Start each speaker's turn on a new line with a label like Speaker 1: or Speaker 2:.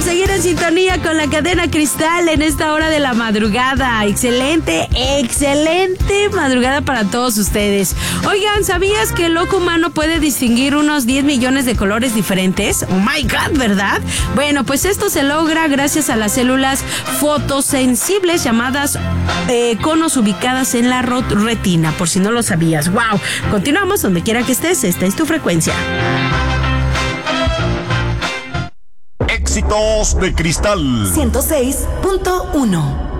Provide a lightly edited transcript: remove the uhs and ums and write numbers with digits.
Speaker 1: seguir en sintonía con la cadena Cristal en esta hora de la madrugada. Excelente madrugada para todos ustedes. Oigan, ¿sabías que el ojo humano puede distinguir unos 10 millones de colores diferentes? Oh my God, ¿verdad? Bueno, pues esto se logra gracias a las células fotosensibles llamadas conos ubicadas en la retina, por si no lo sabías. ¡Wow! Continuamos donde quiera que estés. Esta es tu frecuencia.
Speaker 2: Éxitos de Cristal
Speaker 3: 106.1.